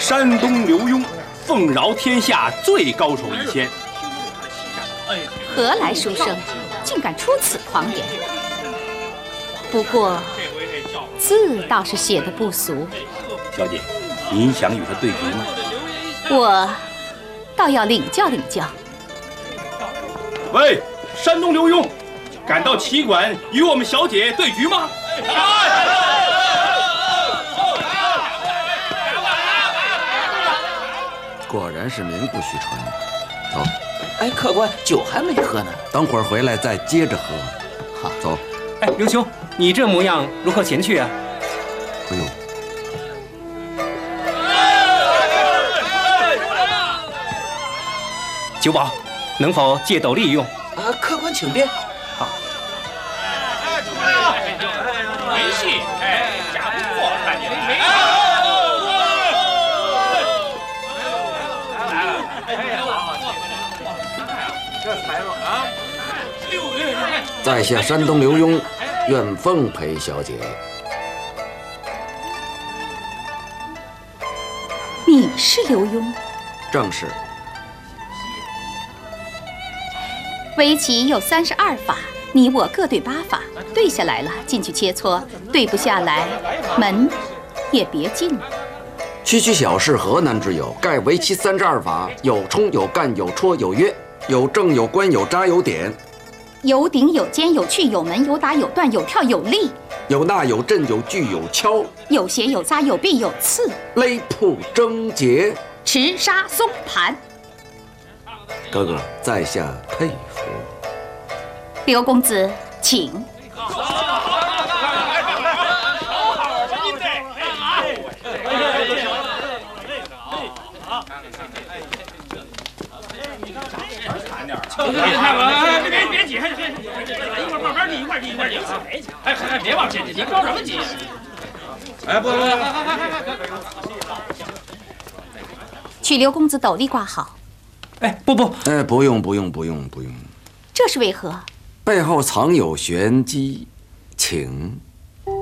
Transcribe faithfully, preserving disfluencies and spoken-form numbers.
山东刘墉，奉饶天下最高手一仙。 何来书生，竟敢出此狂言？不过字倒是写的不俗。 小姐，您想与他对局吗？ 我倒要领教领教。 喂，山东刘墉，敢到棋馆与我们小姐对局吗？ 果然是名不虚传。走。 哎，客官，酒还没喝呢， 等会儿回来再接着喝。 好， 走。 哎，刘兄，你这模样如何前去啊？ 哎呦！ 酒保，能否借斗笠一用？ 啊，客官请便。 好。 没戏，哎，假不过，看见没？ 在下山东刘墉，愿奉陪小姐。 你是刘墉？ 正是。 围棋有三十二法，你我各对八法，对下来了进去切磋，对不下来门也别进了。 区区小事何难之有？盖围棋三十二法，有冲有干有戳有约，有正有关有扎有点。 有顶有尖有去有门有打有断有跳有立， 有捺有阵有锯有敲， 有斜有扎有避有刺， 勒铺征结， 持杀松盘。 哥哥，在下佩服。 刘公子，请。 别别别急，一会儿慢慢挤，一块儿挤一块儿挤。哎哎，别往前挤，你着什么急？哎，不不不， 取刘公子斗笠挂好。 哎，不不， 哎，不用不用不用不用。 这是为何？ 背后藏有玄机，请。